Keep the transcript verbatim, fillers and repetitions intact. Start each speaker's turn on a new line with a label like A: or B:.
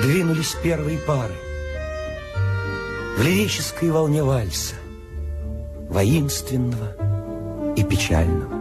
A: двинулись первые пары. В лирической волне вальса, воинственного и печального.